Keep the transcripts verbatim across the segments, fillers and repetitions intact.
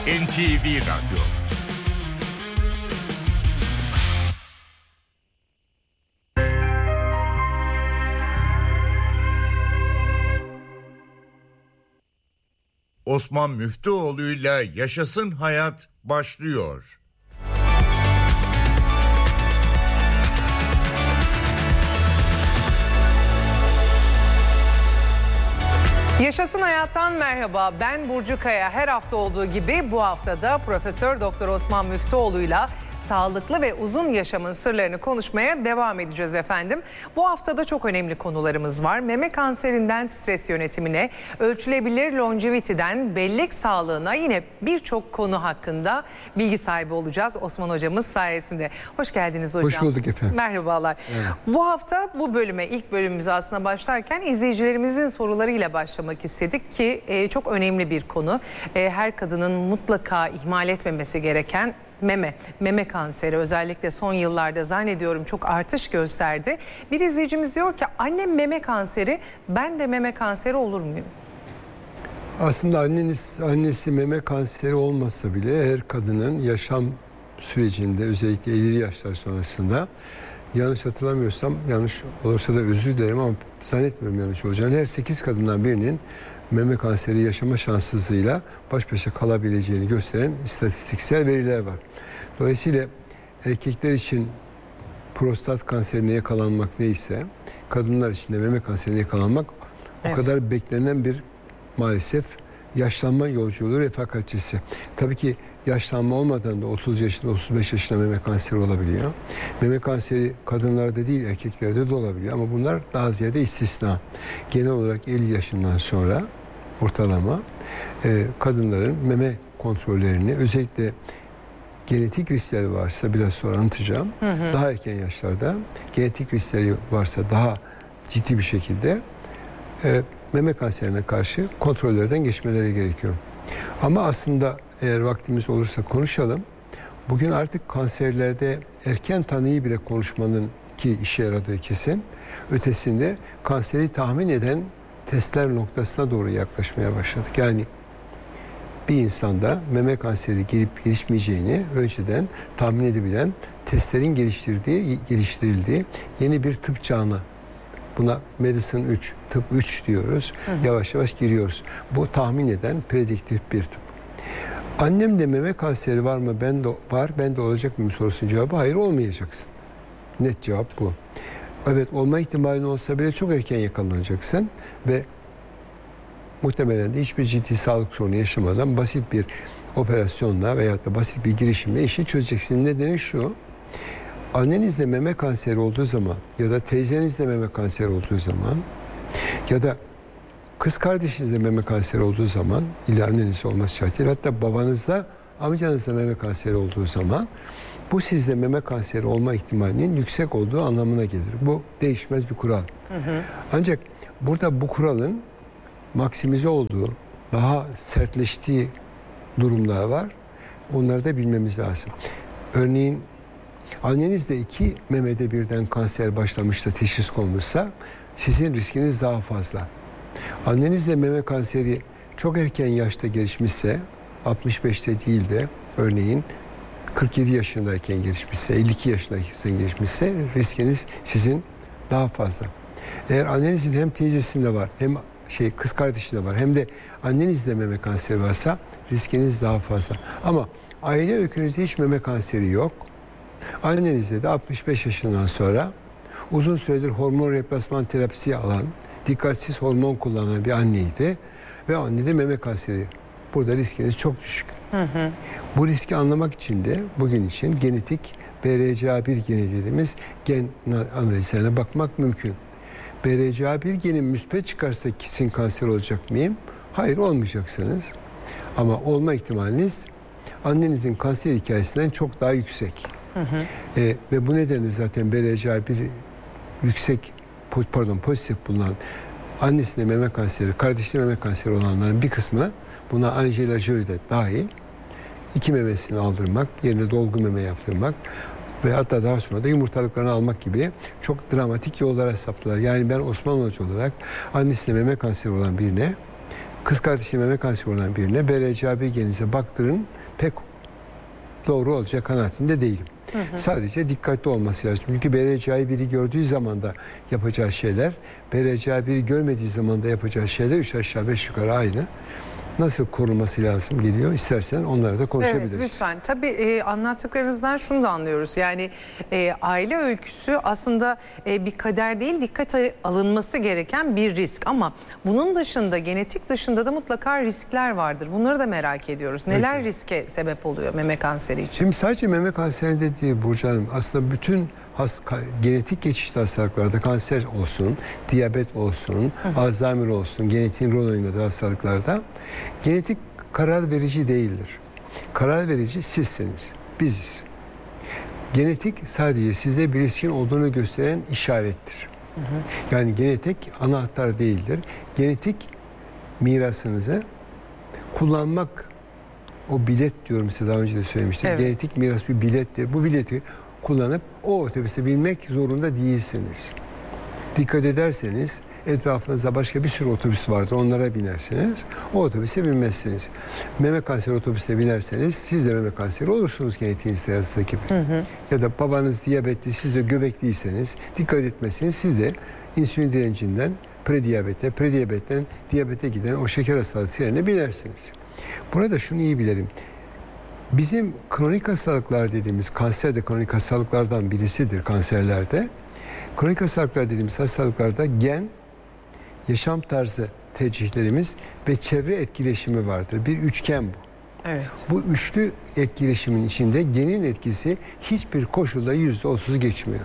N T V Radyo. Osman Müftüoğlu'yla Yaşasın Hayat başlıyor. Yaşasın Hayat'tan merhaba. Ben Burcu Kaya. Her hafta olduğu gibi bu haftada Profesör Doktor Osman Müftüoğlu'yla sağlıklı ve uzun yaşamın sırlarını konuşmaya devam edeceğiz efendim. Bu haftada çok önemli konularımız var. Meme kanserinden stres yönetimine, ölçülebilir longevity'den bellek sağlığına yine birçok konu hakkında bilgi sahibi olacağız Osman hocamız sayesinde. Hoş geldiniz hocam. Hoş bulduk efendim. Merhabalar. Evet. Bu hafta bu bölüme, ilk bölümümüze aslında başlarken izleyicilerimizin sorularıyla başlamak istedik ki e, çok önemli bir konu. E, her kadının mutlaka ihmal etmemesi gereken meme, meme kanseri özellikle son yıllarda zannediyorum çok artış gösterdi. Bir izleyicimiz diyor ki annem meme kanseri, ben de meme kanseri olur muyum? Aslında anneniz, annesi meme kanseri olmasa bile her kadının yaşam sürecinde özellikle elli yaşlar sonrasında, yanlış hatırlamıyorsam, yanlış olursa da özür dilerim ama zannetmiyorum yanlış olacağını, her sekiz kadından birinin meme kanseri yaşama şanssızlığıyla baş başa kalabileceğini gösteren istatistiksel veriler var. Dolayısıyla erkekler için prostat kanserine yakalanmak neyse, kadınlar için de meme kanserine yakalanmak evet. o kadar beklenen bir maalesef yaşlanma yolculuğu refakatçisi. Tabii ki yaşlanma olmadan da otuz yaşında, otuz beş yaşında meme kanseri olabiliyor. Meme kanseri kadınlarda değil erkeklerde de olabiliyor ama bunlar daha ziyade istisna. Genel olarak elli yaşından sonra ortalama e, kadınların meme kontrollerini, özellikle genetik riskleri varsa, biraz sonra anlatacağım, hı hı. daha erken yaşlarda genetik riskleri varsa daha ciddi bir şekilde e, meme kanserine karşı kontrollerden geçmeleri gerekiyor. Ama aslında eğer vaktimiz olursa konuşalım. Bugün artık kanserlerde erken tanıyı bile konuşmanın ki işe yaradığı kesin, ötesinde kanseri tahmin eden testler noktasına doğru yaklaşmaya başladık. Yani bir insanda meme kanseri gelip gelişmeyeceğini önceden tahmin edebilen testlerin geliştirdiği, geliştirildiği yeni bir tıp çağına, buna Medicine üç, tıp üç diyoruz. Hı hı. Yavaş yavaş giriyoruz. Bu tahmin eden prediktif bir tıp. Annemde meme kanseri var mı? Ben de var. Ben de olacak mı sorusunun cevabı hayır, olmayacaksın. Net cevap bu. Evet, olma ihtimali olsa bile çok erken yakalanacaksın ve muhtemelen de hiçbir ciddi sağlık sorunu yaşamadan basit bir operasyonla veyahut da basit bir girişimle işi çözeceksin. Nedeni şu: annenizde meme kanseri olduğu zaman ya da teyzenizde meme kanseri olduğu zaman ya da kız kardeşinizde meme kanseri olduğu zaman, illa anneniz olması şart değil, hatta babanızda, amcanızda meme kanseri olduğu zaman bu sizde meme kanseri olma ihtimalinin yüksek olduğu anlamına gelir. Bu değişmez bir kural. Hı hı. Ancak burada bu kuralın maksimize olduğu, daha sertleştiği durumlar var. Onları da bilmemiz lazım. Örneğin annenizde iki memede birden kanser başlamış da teşhis konmuşsa sizin riskiniz daha fazla. Annenizde meme kanseri çok erken yaşta gelişmişse, altmış beşte değil de örneğin kırk yedi yaşındayken gelişmişse, elli iki yaşındayken gelişmişse riskiniz sizin daha fazla. Eğer annenizin hem teyzesinde var, hem şey kız kardeşinde var, hem de annenizde meme kanseri varsa riskiniz daha fazla. Ama aile öykünüzde hiç meme kanseri yok. Annenizde de altmış beş yaşından sonra uzun süredir hormon replasman terapisi alan, dikkatsiz hormon kullanan bir anneydi ve annede meme kanseri. Burada riskiniz çok düşük. Hı hı. Bu riski anlamak için de bugün için genetik B R C A bir geni dediğimiz gen analizlerine bakmak mümkün. B R C A bir genin müspet çıkarsa kesin kanser olacak mıyım? Hayır, olmayacaksınız. Ama olma ihtimaliniz annenizin kanser hikayesinden çok daha yüksek. Hı hı. E, ve bu nedenle zaten B R C A bir yüksek, pardon pozitif bulunan annesinde meme kanseri, kardeşinde meme kanseri olanların bir kısmı, buna Angela Jolie de dahil, iki memesini aldırmak, yerine dolgu meme yaptırmak ve hatta daha sonra da yumurtalıklarını almak gibi çok dramatik yollara saptılar. Yani ben Osman Hoca olarak annesinde meme kanseri olan birine Kız kardeşi meme kanseri olan birine B R C A bir geninize baktırın, pek doğru olacak kanaatinde değilim. Hı hı. Sadece dikkatli olması lazım. Çünkü B R C A'yı biri gördüğü zaman da yapacağı şeyler, B R C A biri görmediği zaman da yapacağı şeyler üç aşağı beş yukarı aynı. Nasıl korunması lazım geliyor. İstersen onlara da konuşabiliriz. Evet, lütfen. Tabii e, anlattıklarınızdan şunu da anlıyoruz. Yani e, aile öyküsü aslında e, bir kader değil, dikkate alınması gereken bir risk. Ama bunun dışında, genetik dışında da mutlaka riskler vardır. Bunları da merak ediyoruz. Neler evet. riske sebep oluyor meme kanseri için? Şimdi sadece meme kanserinde değil Burcu Hanım. Aslında bütün has, genetik geçişli hastalıklarda, kanser olsun, diyabet olsun, hı hı. Alzheimer olsun, genetiğin rol oynadığı hastalıklarda genetik karar verici değildir. Karar verici sizsiniz, biziz. Genetik sadece sizde bir riskin olduğunu gösteren işarettir. Hı hı. Yani genetik anahtar değildir. Genetik mirasınızı kullanmak, o bilet diyorum size, daha önce de söylemiştim. Evet. Genetik miras bir bilettir. Bu bileti kullanıp o otobüse binmek zorunda değilsiniz. Dikkat ederseniz etrafınızda başka bir sürü otobüs vardır. Onlara binersiniz. O otobüse binmezsiniz. Meme kanseri otobüsine binerseniz siz de meme kanseri olursunuz genetiğinizde yazısı gibi. Hı hı. Ya da babanız diyabetli, siz de göbekliyseniz, dikkat etmezseniz siz de insülin direncinden prediyabete, prediyabetten diyabete giden o şeker hastalığı trenine binersiniz. Burada şunu iyi bilelim. Bizim kronik hastalıklar dediğimiz, kanser de kronik hastalıklardan birisidir kanserlerde. Kronik hastalıklar dediğimiz hastalıklarda gen, yaşam tarzı tercihlerimiz ve çevre etkileşimi vardır. Bir üçgen bu. Evet. Bu üçlü etkileşimin içinde genin etkisi hiçbir koşulda yüzde otuzu geçmiyor.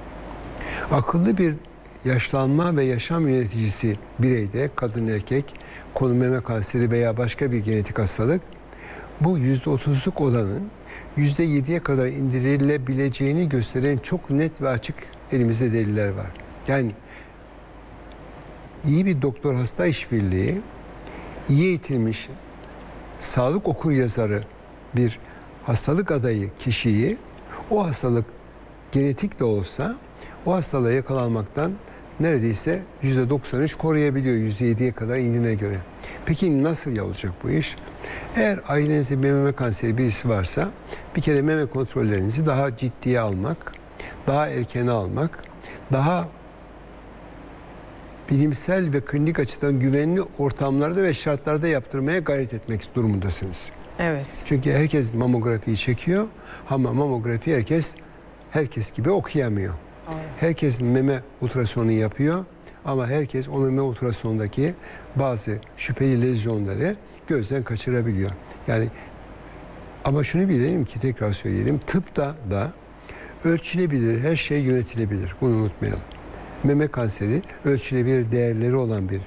Akıllı bir yaşlanma ve yaşam yöneticisi bireyde, kadın erkek, konu meme kanseri veya başka bir genetik hastalık, bu yüzde otuzluk olanın yüzde yediye kadar indirilebileceğini gösteren çok net ve açık elimizde deliller var. Yani iyi bir doktor hasta işbirliği, iyi eğitilmiş sağlık okuryazarı bir hastalık adayı kişiyi, o hastalık genetik de olsa o hastalığa yakalanmaktan neredeyse yüzde doksan üç koruyabiliyor yüzde yediye kadar indiğine göre. Peki nasıl olacak bu iş? Eğer ailenizde meme kanseri birisi varsa bir kere meme kontrollerinizi daha ciddiye almak, daha erkene almak, daha bilimsel ve klinik açıdan güvenli ortamlarda ve şartlarda yaptırmaya gayret etmek durumundasınız. Evet. Çünkü herkes mamografiyi çekiyor ama mamografi herkes herkes gibi okuyamıyor. Aynen. Herkes meme ultrasonu yapıyor ama herkes o meme ultrasonundaki bazı şüpheli lezyonları gözden kaçırabiliyor. Yani ama şunu bilelim ki, tekrar söyleyelim, tıpta da ölçülebilir, her şey yönetilebilir. Bunu unutmayalım. Meme kanseri ölçülebilir değerleri olan bir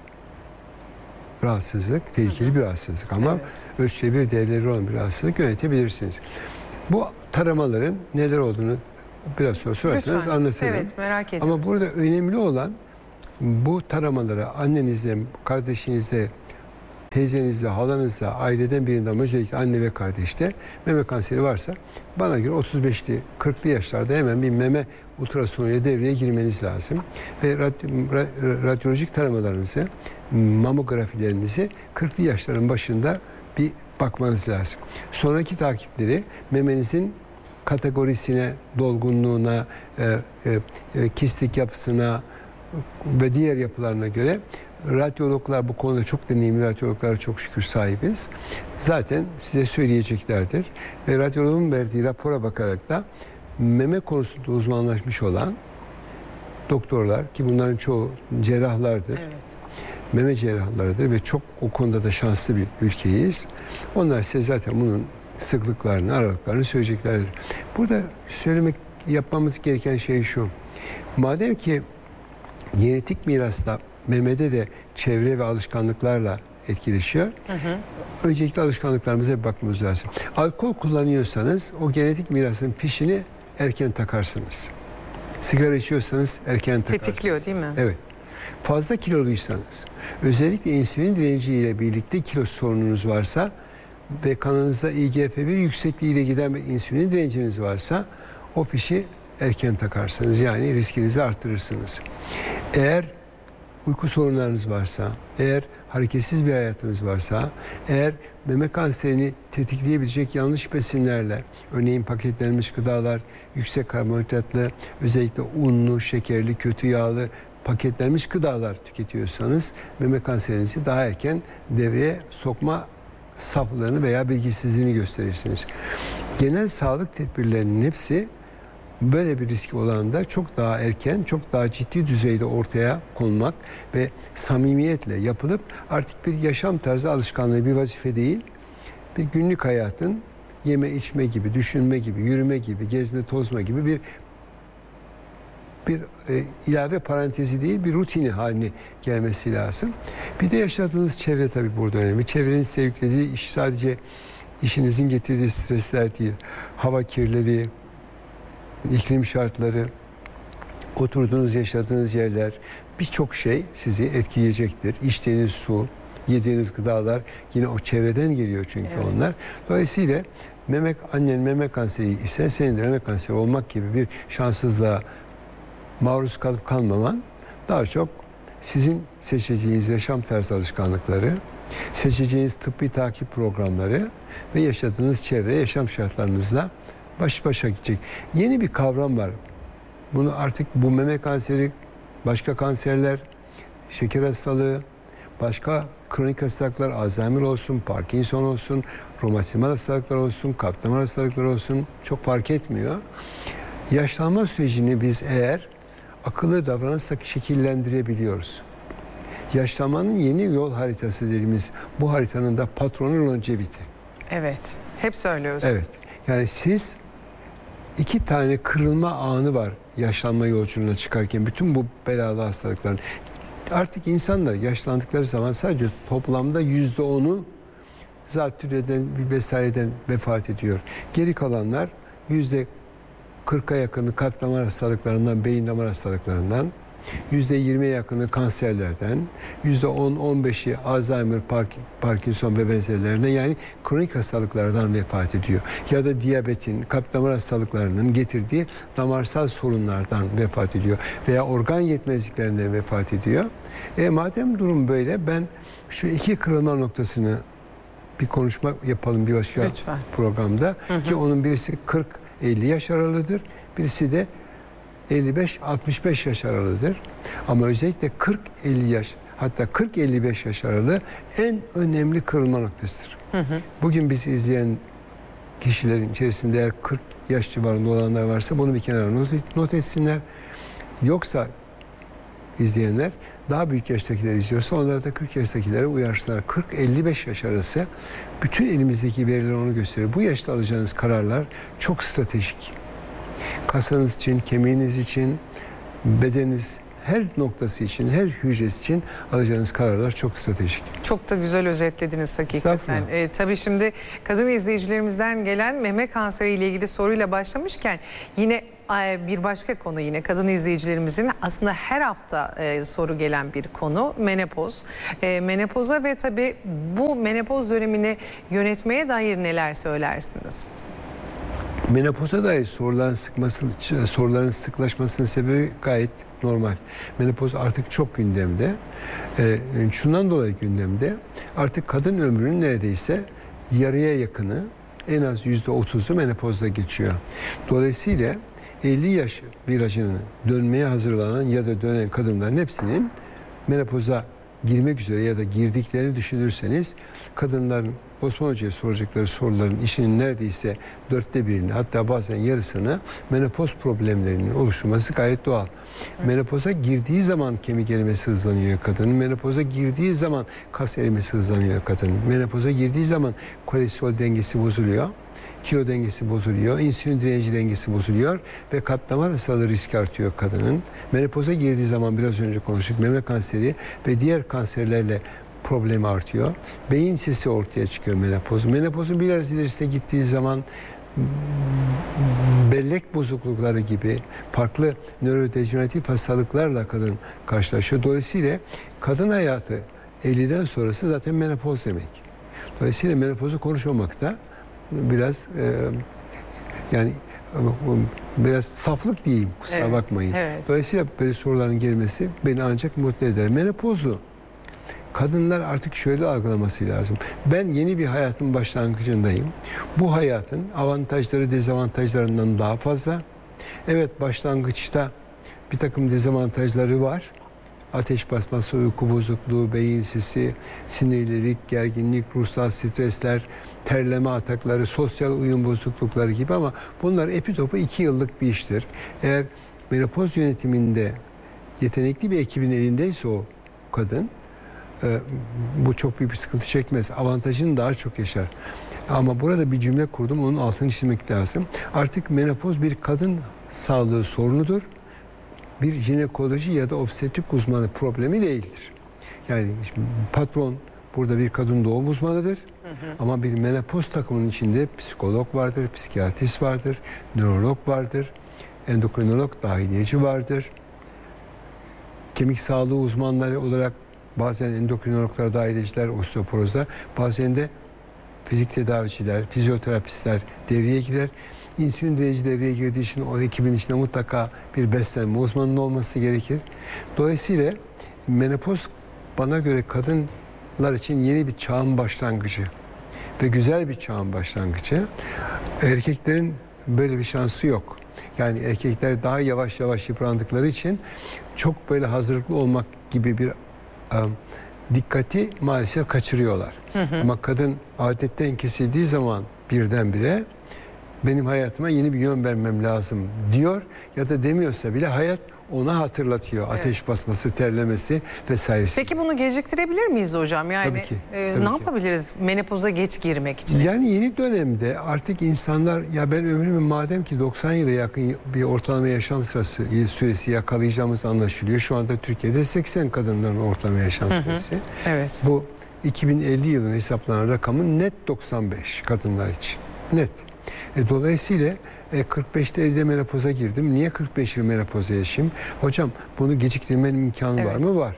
rahatsızlık, tehlikeli hı hı. bir rahatsızlık ama evet. ölçülebilir değerleri olan bir rahatsızlık yönetebilirsiniz. Bu taramaların neler olduğunu biraz sonra sorarsanız anlatırım. Evet, merak ediyorum. Ama burada önemli olan bu taramalara annenizle, kardeşinizle, teyzenizle, halanızla, aileden birinden, özellikle anne ve kardeşte meme kanseri varsa bana göre otuz beşli kırklı yaşlarda hemen bir meme ultrasonuyla devreye girmeniz lazım. Ve radyolojik taramalarınızı, mamografilerinizi kırklı yaşların başında bir bakmanız lazım. Sonraki takipleri memenizin kategorisine, dolgunluğuna, e, e, kistik yapısına ve diğer yapılarına göre radyologlar, bu konuda çok deneyimli radyologlara çok şükür sahibiz. Zaten size söyleyeceklerdir. Ve radyologun verdiği rapora bakarak da meme konusunda uzmanlaşmış olan doktorlar, ki bunların çoğu cerrahlardır. Evet. Meme cerrahlarıdır ve çok o konuda da şanslı bir ülkeyiz. Onlar size zaten bunun sıklıklarını, aralıklarını söyleyeceklerdir. Burada söylemek, yapmamız gereken şey şu. Madem ki genetik mirasla memede de çevre ve alışkanlıklarla etkileşiyor. Hı hı. Öncelikle alışkanlıklarımıza bir bakmamız lazım. Alkol kullanıyorsanız o genetik mirasın fişini erken takarsınız. Sigara içiyorsanız erken takarsınız. Tetikliyor değil mi? Evet. Fazla kiloluysanız, özellikle insülin direnciyle birlikte kilo sorununuz varsa ve kanınızda I G F bir yüksekliğiyle giden bir insülin direnciniz varsa o fişi erken takarsınız. Yani riskinizi artırırsınız. Eğer uyku sorunlarınız varsa, eğer hareketsiz bir hayatınız varsa, eğer meme kanserini tetikleyebilecek yanlış besinlerle, örneğin paketlenmiş gıdalar, yüksek karbonhidratlı, özellikle unlu, şekerli, kötü yağlı paketlenmiş gıdalar tüketiyorsanız meme kanserinizi daha erken devreye sokma saflığını veya bilgisizliğini gösterirsiniz. Genel sağlık tedbirlerinin hepsi böyle bir riski olan da çok daha erken, çok daha ciddi düzeyde ortaya konmak ve samimiyetle yapılıp artık bir yaşam tarzı alışkanlığı, bir vazife değil, bir günlük hayatın yeme içme gibi, düşünme gibi, yürüme gibi, gezme tozma gibi bir bir e, ilave parantezi değil, bir rutini haline gelmesi lazım. Bir de yaşadığınız çevre tabii burada önemli. Çevrenin size yüklediği iş sadece işinizin getirdiği stresler değil. Hava kirliliği, iklim şartları, oturduğunuz, yaşadığınız yerler, birçok şey sizi etkileyecektir. İçtiğiniz su, yediğiniz gıdalar yine o çevreden geliyor çünkü evet. onlar. Dolayısıyla meme, annen meme kanseri ise senin de meme kanseri olmak gibi bir şanssızlığa maruz kalıp kalmaman daha çok sizin seçeceğiniz yaşam tarzı alışkanlıkları, seçeceğiniz tıbbi takip programları ve yaşadığınız çevre, yaşam şartlarınızla baş başa gidecek. Yeni bir kavram var. Bunu artık bu meme kanseri, başka kanserler, şeker hastalığı, başka kronik hastalıklar, Alzheimer olsun, Parkinson olsun, romatizmal hastalıklar olsun, kalp damar hastalıkları olsun çok fark etmiyor. Yaşlanma sürecini biz eğer akıllı davranırsak şekillendirebiliyoruz. Yaşlanmanın yeni yol haritası dediğimiz bu haritanın da patronu longevity. Evet, hep söylüyoruz. Evet, yani siz iki tane kırılma anı var yaşlanma yolculuğuna çıkarken bütün bu belalı hastalıkların. Artık insanlar yaşlandıkları zaman sadece toplamda yüzde onu zatürreden vesaireden vefat ediyor. Geri kalanlar yüzde kırka yakını kalp damar hastalıklarından, beyin damar hastalıklarından, yüzde yirmiye yakını kanserlerden, yüzde on on beşi Alzheimer, Parkinson ve benzerlerinden, yani kronik hastalıklardan vefat ediyor. Ya da diyabetin, kalp damar hastalıklarının getirdiği damarsal sorunlardan vefat ediyor. Veya organ yetmezliklerinden vefat ediyor. E madem durum böyle, ben şu iki kırılma noktasını bir konuşma yapalım bir başka Lütfen. programda. Hı hı. Ki onun birisi kırk elli yaş aralığıdır. Birisi de elli beş altmış beş yaş aralığıdır. Ama özellikle kırk elli yaş, hatta kırk elli beş yaş aralığı en önemli kırılma noktasıdır. Hı hı. Bugün bizi izleyen kişilerin içerisinde eğer kırk yaş civarında olanlar varsa bunu bir kenara not, not etsinler. Yoksa izleyenler daha büyük yaştakileri izliyorsa onlara da kırk yaştakilere uyarsınlar. kırk elli beş yaş arası bütün elimizdeki veriler onu gösteriyor. Bu yaşta alacağınız kararlar çok stratejik. Kasanız için, kemiğiniz için, bedeniniz her noktası için, her hücresi için alacağınız kararlar çok stratejik. Çok da güzel özetlediniz hakikaten. E, tabii şimdi kadın izleyicilerimizden gelen meme kanseri ile ilgili soruyla başlamışken yine bir başka konu, yine kadın izleyicilerimizin aslında her hafta e, soru gelen bir konu menopoz. E, menopoza ve tabii bu menopoz dönemini yönetmeye dair neler söylersiniz? Menopoza dair soruların sıkması, soruların sıklaşmasının sebebi gayet normal. Menopoz artık çok gündemde. E, şundan dolayı gündemde. Artık kadın ömrünün neredeyse yarıya yakını, en az yüzde otuzu menopozda geçiyor. Dolayısıyla elli yaş virajını dönmeye hazırlanan ya da dönen kadınların hepsinin menopoza girmek üzere ya da girdiklerini düşünürseniz kadınların Osman Hoca'ya soracakları soruların işinin neredeyse dörtte birini, hatta bazen yarısını menopoz problemlerinin oluşturması gayet doğal. Evet. Menopoza girdiği zaman kemik erimesi hızlanıyor kadının. Menopoza girdiği zaman kas erimesi hızlanıyor kadının. Menopoza girdiği zaman kolesterol dengesi bozuluyor. Kilo dengesi bozuluyor, insülin direnci dengesi bozuluyor ve kalp damar hastalığı riski artıyor kadının. Menopoza girdiği zaman biraz önce konuştuk, meme kanseri ve diğer kanserlerle problemi artıyor. Beyin sisi ortaya çıkıyor menopoz. Menopozun biraz ilerisine gittiği zaman bellek bozuklukları gibi farklı nörodejeneratif hastalıklarla kadın karşılaşıyor. Dolayısıyla kadın hayatı elliden sonrası zaten menopoz demek. Dolayısıyla menopozu konuşmamakta biraz e, yani biraz saflık diyeyim, kusura Evet, bakmayın. evet. Dolayısıyla böyle soruların gelmesi beni ancak mutlu eder. Menopozu kadınlar artık şöyle algılaması lazım. Ben yeni bir hayatın başlangıcındayım. Bu hayatın avantajları dezavantajlarından daha fazla. Evet, başlangıçta bir takım dezavantajları var. Ateş basması, uyku bozukluğu, beyin sisi, sinirlilik, gerginlik, ruhsal stresler, terleme atakları, sosyal uyum bozuklukları gibi, ama bunlar epi topu iki yıllık bir iştir. Eğer menopoz yönetiminde yetenekli bir ekibin elindeyse o kadın, e, bu çok büyük bir sıkıntı çekmez. Avantajını daha çok yaşar. Ama burada bir cümle kurdum, onun altını çizmek lazım. Artık menopoz bir kadın sağlığı sorunudur. Bir jinekoloji ya da obstetrik uzmanı problemi değildir. Yani patron burada bir kadın doğum uzmanıdır. Hı hı. Ama bir menopoz takımının içinde psikolog vardır, psikiyatrist vardır, nörolog vardır, endokrinolog, dahiliyeci vardır. Kemik sağlığı uzmanları olarak bazen endokrinologlar, dahiliyeciler, osteoporozlar, bazen de fizik tedaviciler, fizyoterapistler devreye girer. İnsülin direnci devreye girdiği için o ekibin içinde mutlaka bir beslenme uzmanının olması gerekir. Dolayısıyla menopoz bana göre kadınlar için yeni bir çağın başlangıcı ve güzel bir çağın başlangıcı. Erkeklerin böyle bir şansı yok. Yani erkekler daha yavaş yavaş yıprandıkları için çok böyle hazırlıklı olmak gibi bir um, dikkati maalesef kaçırıyorlar. Hı hı. Ama kadın adetten kesildiği zaman birdenbire benim hayatıma yeni bir yön vermem lazım diyor, ya da demiyorsa bile hayat ona hatırlatıyor. Evet. Ateş basması, terlemesi vesairesi. Peki bunu geciktirebilir miyiz hocam? Yani tabii ki, e, tabii ne ki. yapabiliriz menopoza geç girmek için? Yani yeni dönemde artık insanlar, ya ben ömrümü madem ki doksan yıla yakın bir ortalama yaşam sırası süresi yakalayacağımız anlaşılıyor. Şu anda Türkiye'de seksen kadınların ortalama yaşam hı hı. süresi. Evet. Bu iki bin elli yılında hesaplanan rakamın net doksan beş kadınlar için. Net. E, dolayısıyla e, kırk beşte elde menopoza girdim. Niye kırk beş yıl menopoza yaşayayım? Hocam bunu geciktirmenin imkanı evet. var mı? Var.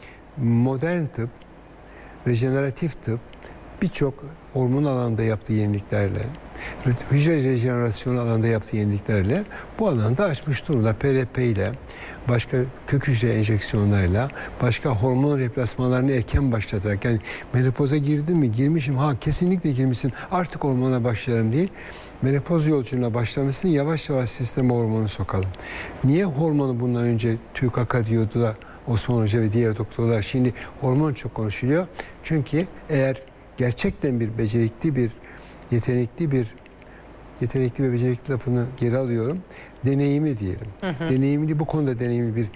Modern tıp, rejeneratif tıp birçok hormon alanında yaptığı yeniliklerle, hücre rejenerasyonu alanında yaptığı yeniliklerle bu alanda açmış durumda. P R P ile, başka kök hücre enjeksiyonlarıyla, başka hormon replasmalarını erken başlatarak, yani menopoza girdin mi, girmişim, ha kesinlikle girmişsin, artık hormona başlayalım değil. Menopoz yolculuğuna başlamışsın, yavaş yavaş sisteme hormonu sokalım. Niye hormonu bundan önce TÜKAK'a diyordu da Osman Hoca ve diğer doktorlar, şimdi hormon çok konuşuluyor. Çünkü eğer gerçekten bir becerikli, bir yetenekli bir yetenekli ve becerikli lafını geri alıyorum. Deneyimi diyelim. Hı hı. Deneyimli, bu konuda deneyimli bir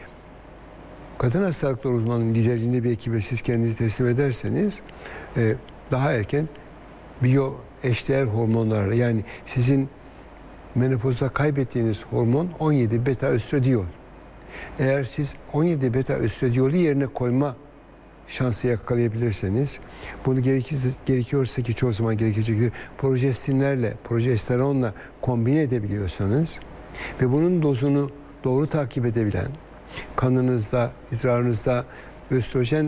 kadın hastalıkları uzmanının liderliğinde bir ekibe siz kendinizi teslim ederseniz e, daha erken biyo eşdeğer hormonlarla, yani sizin menopozda kaybettiğiniz hormon on yedi beta östradiol. Eğer siz on yedi beta östradiolü yerine koyma şansı yakalayabilirseniz, bunu gerekirse, gerekiyorsa ki çoğu zaman gerekecektir, projestinlerle, progesteronla kombine edebiliyorsanız ve bunun dozunu doğru takip edebilen, kanınızda, idrarınızda östrojen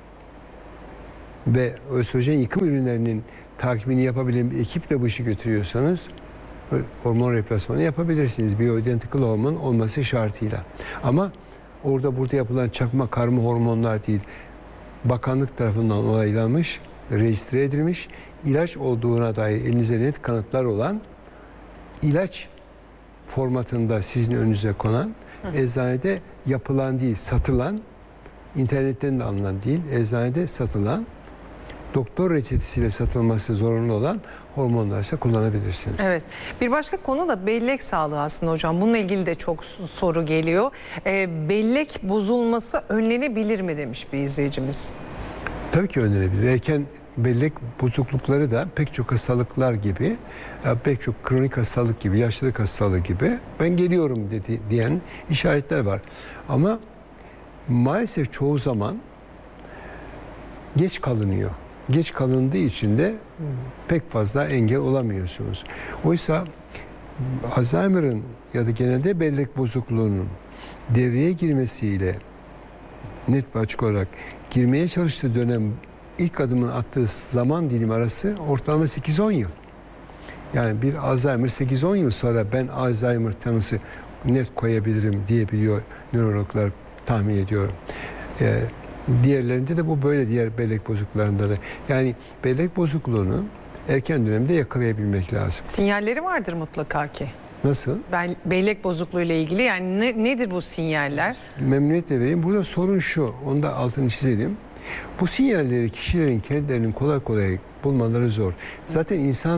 ve östrojen yıkım ürünlerinin takibini yapabilen bir ekiple bu işi götürüyorsanız hormon replasmanı yapabilirsiniz. Bioidentical hormon olması şartıyla. Ama orada burada yapılan çakma karma hormonlar değil, bakanlık tarafından onaylanmış, registre edilmiş, ilaç olduğuna dair elinizde net kanıtlar olan, ilaç formatında sizin önünüze konan, hı. eczanede yapılan değil, satılan, internetten de alınan değil, eczanede satılan, doktor reçetesiyle satılması zorunlu olan hormonlarsa kullanabilirsiniz. Evet. Bir başka konu da bellek sağlığı aslında hocam. Bununla ilgili de çok soru geliyor. E, bellek bozulması önlenebilir mi demiş bir izleyicimiz. Tabii ki önlenebilir. Erken bellek bozuklukları da pek çok hastalıklar gibi, pek çok kronik hastalık gibi, yaşlılık hastalığı gibi ben geliyorum dedi, diyen işaretler var. Ama maalesef çoğu zaman geç kalınıyor. Geç kalındığı için de pek fazla engel olamıyorsunuz. Oysa Alzheimer'ın ya da genelde bellek bozukluğunun devreye girmesiyle net ve açık olarak girmeye çalıştığı dönem, ilk adımın attığı zaman dilimi arası ortalama sekiz on yıl. Yani bir Alzheimer sekiz on yıl sonra ben Alzheimer tanısı net koyabilirim diyebiliyor nörologlar, tahmin ediyorum. Ee, diğerlerinde de bu böyle, diğer bellek bozukluklarında da. Yani bellek bozukluğunu erken dönemde yakalayabilmek lazım. Sinyalleri vardır mutlaka ki. Nasıl? Ben, bellek bozukluğu ile ilgili yani ne, nedir bu sinyaller? Memnuniyetle vereyim. Burada sorun şu, onu da altını çizelim. Bu sinyalleri kişilerin kendilerinin kolay kolay bulmaları zor. Zaten insan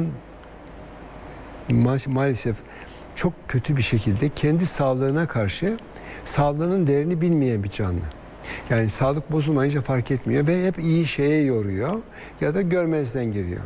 ma- maalesef çok kötü bir şekilde kendi sağlığına karşı sağlığının değerini bilmeyen bir canlı. Yani sağlık bozulmayınca fark etmiyor ve hep iyi şeye yoruyor ya da görmezden geliyor.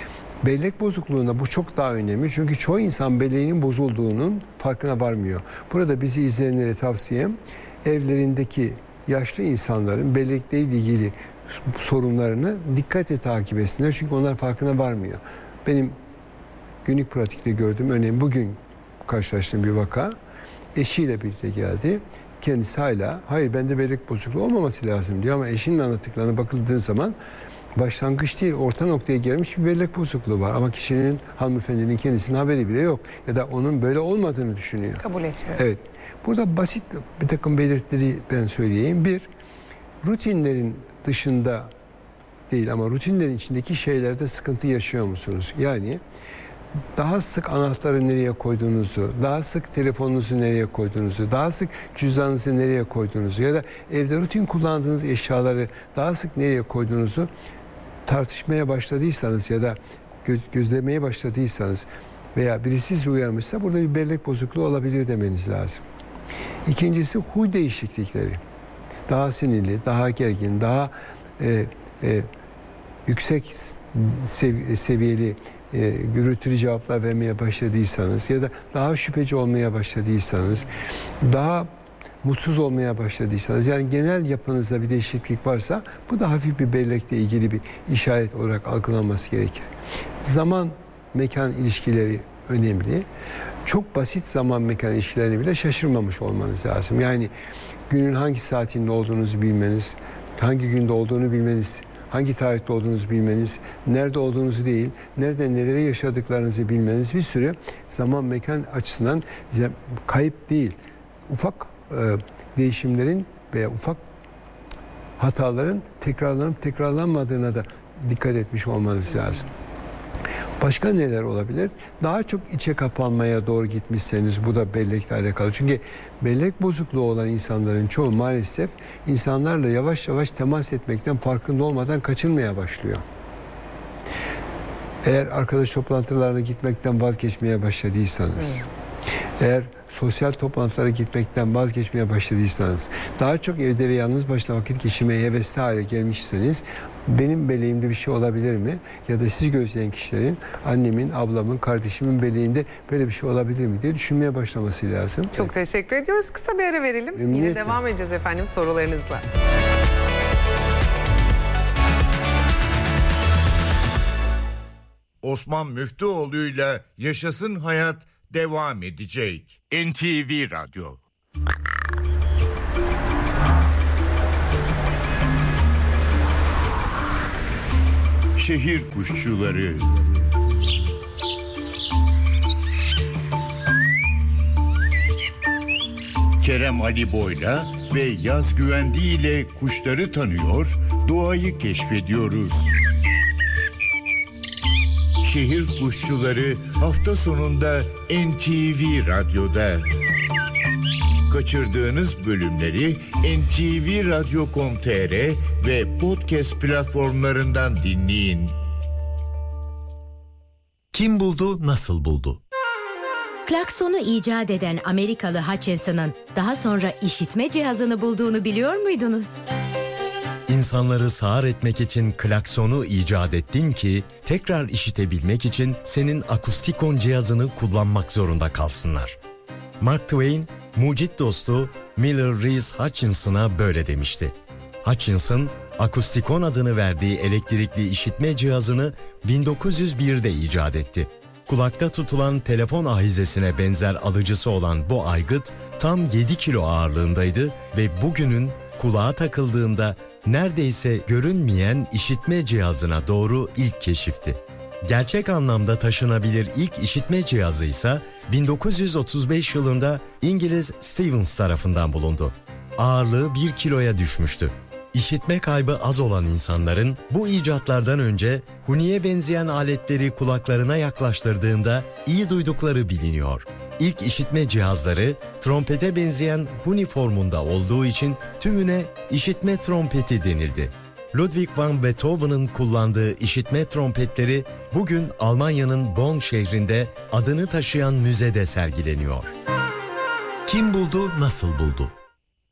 Bellek bozukluğunda bu çok daha önemli. Çünkü çoğu insan belleğinin bozulduğunun farkına varmıyor. Burada bizi izleyenlere tavsiyem, evlerindeki yaşlı insanların bellekle ilgili sorunlarını dikkatle takip etsinler. Çünkü onlar farkına varmıyor. Benim günlük pratikte gördüğüm, örneğin bugün karşılaştığım bir vaka, eşiyle birlikte geldi. Kendisi hala, hayır bende bellek bozukluğu olmaması lazım diyor ama eşinin anlattıklarına bakıldığı zaman başlangıç değil, orta noktaya gelmiş bir bellek bozukluğu var. Ama kişinin, hanımefendinin kendisinin haberi bile yok. Ya da onun böyle olmadığını düşünüyor. Kabul etmiyor. Evet. Burada basit bir takım belirtileri ben söyleyeyim. Bir, rutinlerin dışında değil ama rutinlerin içindeki şeylerde sıkıntı yaşıyor musunuz? Yani daha sık anahtarı nereye koyduğunuzu, daha sık telefonunuzu nereye koyduğunuzu, daha sık cüzdanınızı nereye koyduğunuzu ya da evde rutin kullandığınız eşyaları daha sık nereye koyduğunuzu tartışmaya başladıysanız ya da göz, gözlemeye başladıysanız veya birisi sizi uyarmışsa burada bir bellek bozukluğu olabilir demeniz lazım. İkincisi huy değişiklikleri. Daha sinirli, daha gergin, daha e, e, yüksek sev, seviyeli e, gürültülü cevaplar vermeye başladıysanız ya da daha şüpheci olmaya başladıysanız, daha mutsuz olmaya başladıysanız, yani genel yapınızda bir değişiklik varsa bu da hafif bir bellekle ilgili bir işaret olarak algılanması gerekir. Zaman mekan ilişkileri önemli. Çok basit zaman mekan ilişkilerini bile şaşırmamış olmanız lazım. Yani günün hangi saatinde olduğunuzu bilmeniz, hangi günde olduğunu bilmeniz, hangi tarihte olduğunuzu bilmeniz, nerede olduğunuzu değil, nerede neleri yaşadıklarınızı bilmeniz bir sürü zaman mekan açısından kayıp değil. Ufak e, değişimlerin veya ufak hataların tekrarlanıp tekrarlanmadığına da dikkat etmiş olmanız lazım. Başka neler olabilir? Daha çok içe kapanmaya doğru gitmişseniz bu da bellekle alakalı. Çünkü bellek bozukluğu olan insanların çoğu maalesef insanlarla yavaş yavaş temas etmekten farkında olmadan kaçınmaya başlıyor. Eğer arkadaş toplantılarına gitmekten vazgeçmeye başladıysanız, hmm. eğer sosyal toplantılara gitmekten vazgeçmeye başladıysanız, daha çok evde ve yalnız başına vakit geçirmeye hevesli hale gelmişseniz, benim belleğimde bir şey olabilir mi? Ya da sizi gözleyen kişilerin, annemin, ablamın, kardeşimin belleğinde böyle bir şey olabilir mi diye düşünmeye başlaması lazım. Çok evet. Teşekkür ediyoruz. Kısa bir ara verelim. Yine devam edeceğiz efendim sorularınızla. Osman Müftüoğlu'yla Yaşasın Hayat devam edecek. N T V Radyo. Şehir kuşçuları. Kerem Ali Boy'la ve Yaz Güvendi ile kuşları tanıyor, doğayı keşfediyoruz. Şehir kuşçuları hafta sonunda N T V Radyo'da. Kaçırdığınız bölümleri en te ve radyo nokta com nokta te er ve podcast platformlarından dinleyin. Kim buldu, nasıl buldu? Klaksonu icat eden Amerikalı Hutchinson'ın daha sonra işitme cihazını bulduğunu biliyor muydunuz? İnsanları sağır etmek için klaksonu icat ettin ki tekrar işitebilmek için senin akustikon cihazını kullanmak zorunda kalsınlar. Mark Twain, mucit dostu Miller Reese Hutchinson'a böyle demişti. Hutchinson, akustikon adını verdiği elektrikli işitme cihazını bin dokuz yüz birde icat etti. Kulakta tutulan telefon ahizesine benzer alıcısı olan bu aygıt tam yedi kilo ağırlığındaydı ve bugünün kulağa takıldığında neredeyse görünmeyen işitme cihazına doğru ilk keşifti. Gerçek anlamda taşınabilir ilk işitme cihazı ise bin dokuz yüz otuz beş yılında İngiliz Stevens tarafından bulundu. Ağırlığı bir kiloya düşmüştü. İşitme kaybı az olan insanların bu icatlardan önce huniye benzeyen aletleri kulaklarına yaklaştırdığında iyi duydukları biliniyor. İlk işitme cihazları trompete benzeyen huni formunda olduğu için tümüne işitme trompeti denildi. Ludwig van Beethoven'ın kullandığı işitme trompetleri bugün Almanya'nın Bonn şehrinde adını taşıyan müzede sergileniyor. Kim buldu, nasıl buldu?